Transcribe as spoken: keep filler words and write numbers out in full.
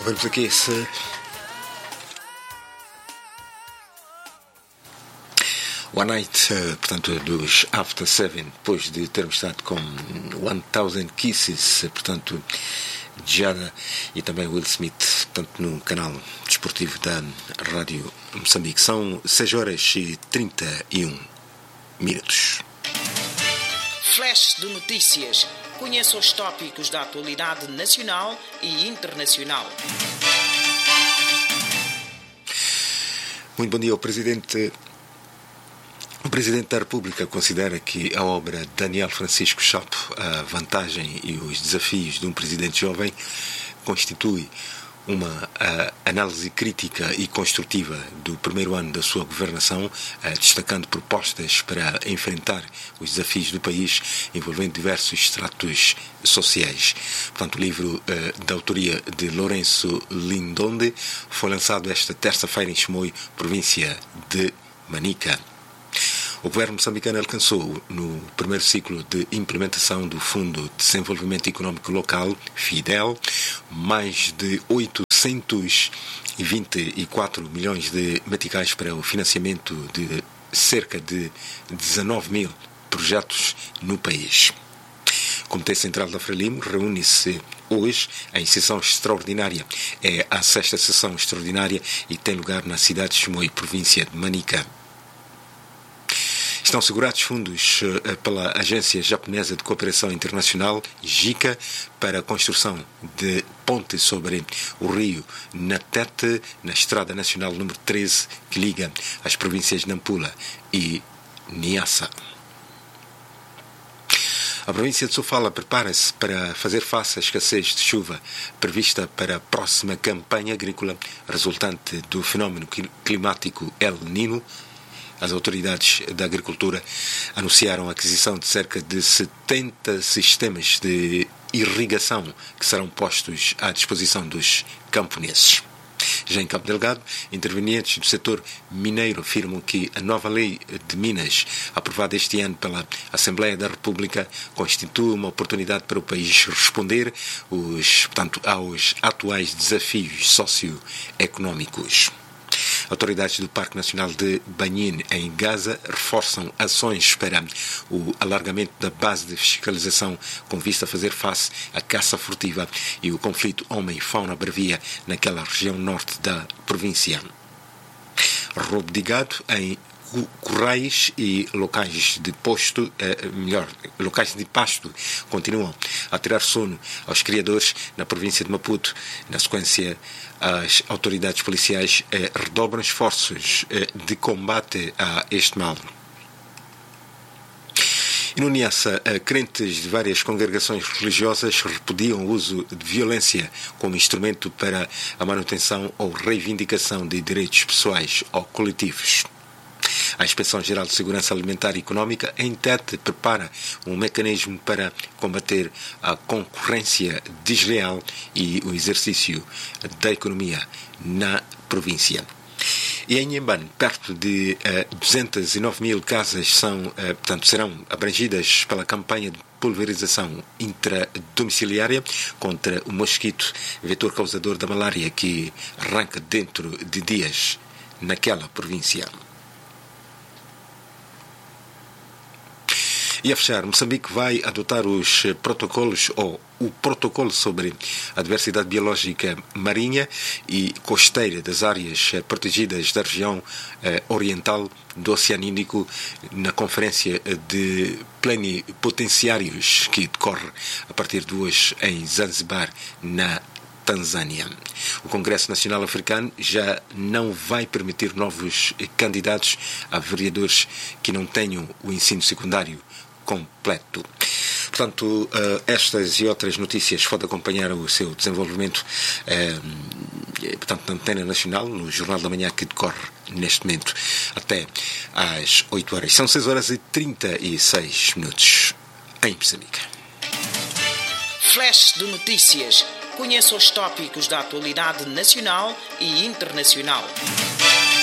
Vamos aqui esse... One Night, uh, portanto, dos After Seven, depois de termos estado com One Thousand Kisses, portanto, Jada e também Will Smith, portanto, no canal desportivo da Rádio Moçambique. São seis horas e trinta e um minutos. Flash de notícias. Conheça os tópicos da atualidade nacional e internacional. Muito bom dia. O Presidente... O Presidente da República considera que a obra Daniel Francisco Chapo, A Vantagem e os Desafios de um Presidente Jovem, constitui uma análise crítica e construtiva do primeiro ano da sua governação, destacando propostas para enfrentar os desafios do país, envolvendo diversos estratos sociais. Portanto, o livro da autoria de Lourenço Lindonde foi lançado esta terça-feira em Chimoio, província de Manica. O governo moçambicano alcançou, no primeiro ciclo de implementação do Fundo de Desenvolvimento Econômico Local, FIDEL, mais de oitocentos e vinte e quatro milhões de meticais para o financiamento de cerca de dezanove mil projetos no país. O Comitê Central da Frelimo reúne-se hoje em sessão extraordinária. É a sexta sessão extraordinária e tem lugar na cidade de Chimoio, província de Manica. Estão segurados fundos pela Agência Japonesa de Cooperação Internacional, JICA, para a construção de ponte sobre o rio Natete, na Estrada Nacional número treze, que liga as províncias de Nampula e Niassa. A província de Sofala prepara-se para fazer face à escassez de chuva prevista para a próxima campanha agrícola resultante do fenómeno climático El Niño. As autoridades da agricultura anunciaram a aquisição de cerca de setenta sistemas de irrigação que serão postos à disposição dos camponeses. Já em Cabo Delgado, intervenientes do setor mineiro afirmam que a nova lei de Minas, aprovada este ano pela Assembleia da República, constitui uma oportunidade para o país responder os, portanto, aos atuais desafios socioeconómicos. Autoridades do Parque Nacional de Banhin, em Gaza, reforçam ações para o alargamento da base de fiscalização com vista a fazer face à caça furtiva e o conflito homem-fauna-bravia naquela região norte da província. Roubo de gado em currais e locais de posto, eh, melhor, locais de pasto continuam a tirar sono aos criadores na província de Maputo. Na sequência, as autoridades policiais eh, redobram esforços eh, de combate a este mal. E no Niassa, crentes de várias congregações religiosas repudiam o uso de violência como instrumento para a manutenção ou reivindicação de direitos pessoais ou coletivos. A Inspeção-Geral de Segurança Alimentar e Económica, em Tete, prepara um mecanismo para combater a concorrência desleal e o exercício da economia na província. E em Inhambane, perto de uh, duzentas e nove mil casas são, uh, portanto, serão abrangidas pela campanha de pulverização intradomiciliária contra o mosquito, vetor causador da malária, que arranca dentro de dias naquela província. E a fechar, Moçambique vai adotar os protocolos ou o protocolo sobre a diversidade biológica marinha e costeira das áreas protegidas da região eh, oriental do Oceano Índico na Conferência de Plenipotenciários que decorre a partir de hoje em Zanzibar, na Tanzânia. O Congresso Nacional Africano já não vai permitir novos candidatos a vereadores que não tenham o ensino secundário completo. Portanto, estas e outras notícias podem acompanhar o seu desenvolvimento portanto, na Antena Nacional, no Jornal da Manhã, que decorre neste momento até às oito horas. São seis horas e trinta e seis minutos em Moçambique. Flash de notícias. Conheça os tópicos da atualidade nacional e internacional.